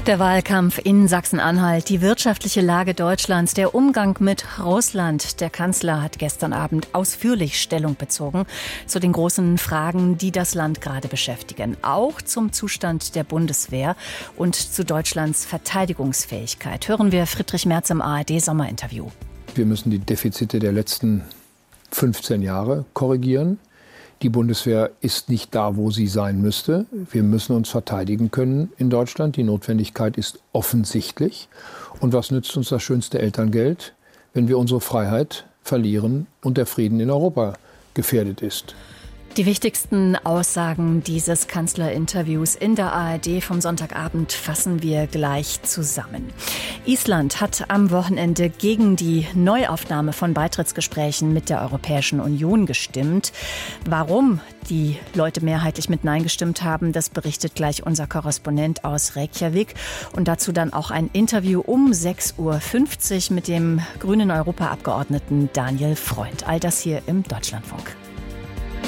Der Wahlkampf in Sachsen-Anhalt, die wirtschaftliche Lage Deutschlands, der Umgang mit Russland. Der Kanzler hat gestern Abend ausführlich Stellung bezogen zu den großen Fragen, die das Land gerade beschäftigen. Auch zum Zustand der Bundeswehr und zu Deutschlands Verteidigungsfähigkeit. Hören wir Friedrich Merz im ARD-Sommerinterview. Wir müssen die Defizite der letzten 15 Jahre korrigieren. Die Bundeswehr ist nicht da, wo sie sein müsste. Wir müssen uns verteidigen können in Deutschland. Die Notwendigkeit ist offensichtlich. Und was nützt uns das schönste Elterngeld, wenn wir unsere Freiheit verlieren und der Frieden in Europa gefährdet ist? Die wichtigsten Aussagen dieses Kanzlerinterviews in der ARD vom Sonntagabend fassen wir gleich zusammen. Island hat am Wochenende gegen die Neuaufnahme von Beitrittsgesprächen mit der Europäischen Union gestimmt. Warum die Leute mehrheitlich mit Nein gestimmt haben, das berichtet gleich unser Korrespondent aus Reykjavik. Und dazu dann auch ein Interview um 6.50 Uhr mit dem grünen Europaabgeordneten Daniel Freund. All das hier im Deutschlandfunk.